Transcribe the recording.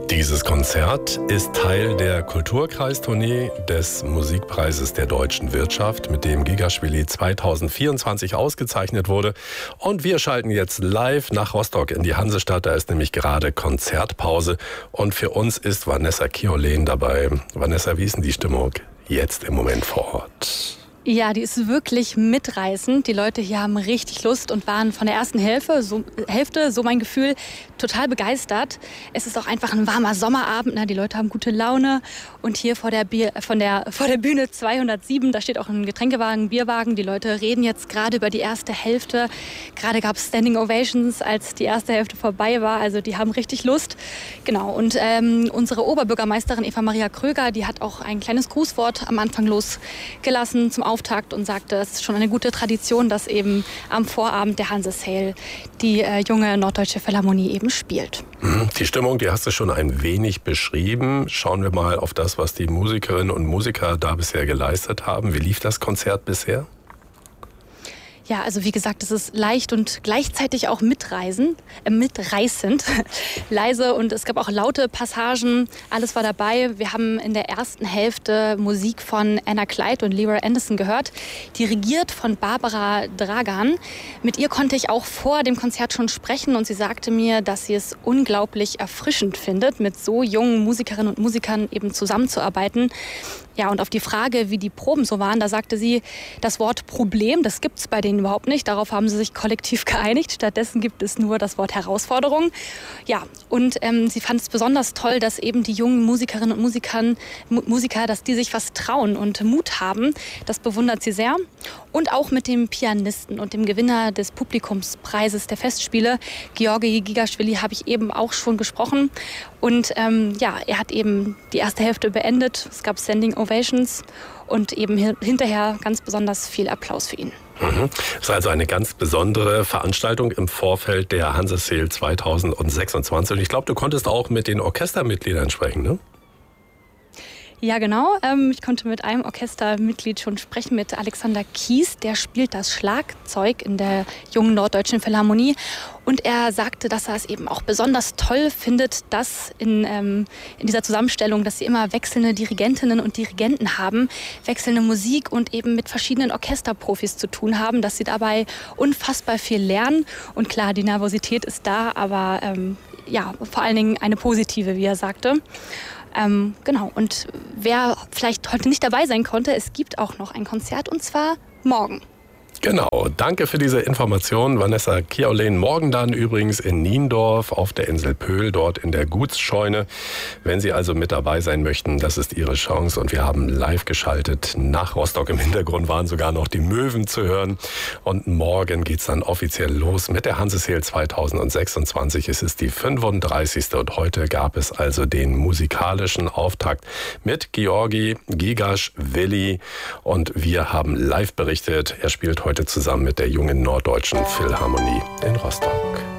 Dieses Konzert ist Teil der Kulturkreistournee des Musikpreises der deutschen Wirtschaft, mit dem Gigaschwili 2024 ausgezeichnet wurde. Und wir schalten jetzt live nach Rostock in die Hansestadt. Da ist nämlich gerade Konzertpause. Und für uns ist Vanessa Kiolen dabei. Vanessa, wie ist denn die Stimmung jetzt im Moment vor Ort? Ja, die ist wirklich mitreißend. Die Leute hier haben richtig Lust und waren von der ersten Hälfte, so mein Gefühl, total begeistert. Es ist auch einfach ein warmer Sommerabend. Ne? Die Leute haben gute Laune. Und hier vor der Bühne 207, da steht auch ein Getränkewagen, ein Bierwagen. Die Leute reden jetzt gerade über die erste Hälfte. Gerade gab es Standing Ovations, als die erste Hälfte vorbei war. Also die haben richtig Lust. Genau. Und unsere Oberbürgermeisterin Eva Maria Kröger, die hat auch ein kleines Grußwort am Anfang losgelassen zum Auftakt und sagte, es ist schon eine gute Tradition, dass eben am Vorabend der Hanse Sale die junge Norddeutsche Philharmonie eben spielt. Die Stimmung, die hast du schon ein wenig beschrieben. Schauen wir mal auf das, was die Musikerinnen und Musiker da bisher geleistet haben. Wie lief das Konzert bisher? Ja, also wie gesagt, es ist leicht und gleichzeitig auch mitreißend, leise, und es gab auch laute Passagen, alles war dabei. Wir haben in der ersten Hälfte Musik von Anna Clyde und Leroy Anderson gehört, dirigiert von Barbara Dragan. Mit ihr konnte ich auch vor dem Konzert schon sprechen und sie sagte mir, dass sie es unglaublich erfrischend findet, mit so jungen Musikerinnen und Musikern eben zusammenzuarbeiten. Ja, und auf die Frage, wie die Proben so waren, da sagte sie, das Wort Problem, das gibt's bei denen überhaupt nicht. Darauf haben sie sich kollektiv geeinigt. Stattdessen gibt es nur das Wort Herausforderung. Ja, und sie fand es besonders toll, dass eben die jungen Musikerinnen und Musiker, dass die sich was trauen und Mut haben. Das bewundert sie sehr. Und auch mit dem Pianisten und dem Gewinner des Publikumspreises der Festspiele, Georgi Gigaschwili, habe ich eben auch schon gesprochen. Und er hat eben die erste Hälfte beendet. Es gab Standing Ovations und eben hinterher ganz besonders viel Applaus für ihn. Das ist also eine ganz besondere Veranstaltung im Vorfeld der Hanse Sale 2026. Und ich glaube, du konntest auch mit den Orchestermitgliedern sprechen, ne? Ja, genau. Ich konnte mit einem Orchestermitglied schon sprechen, mit Alexander Kies. Der spielt das Schlagzeug in der jungen Norddeutschen Philharmonie. Und er sagte, dass er es eben auch besonders toll findet, dass in dieser Zusammenstellung, dass sie immer wechselnde Dirigentinnen und Dirigenten haben, wechselnde Musik und eben mit verschiedenen Orchesterprofis zu tun haben, dass sie dabei unfassbar viel lernen. Und klar, die Nervosität ist da, aber vor allen Dingen eine positive, wie er sagte. Genau, und wer vielleicht heute nicht dabei sein konnte, es gibt auch noch ein Konzert, und zwar morgen. Genau, danke für diese Information, Vanessa Kiolen. Morgen dann übrigens in Niendorf auf der Insel Pöhl, dort in der Gutsscheune. Wenn Sie also mit dabei sein möchten, das ist Ihre Chance. Und wir haben live geschaltet nach Rostock. Im Hintergrund waren sogar noch die Möwen zu hören. Und morgen geht's dann offiziell los mit der Hanse Sale 2026. Es ist die 35. Und heute gab es also den musikalischen Auftakt mit Georgi Gigaschwili. Und wir haben live berichtet. Er spielt heute zusammen mit der jungen Norddeutschen Philharmonie in Rostock.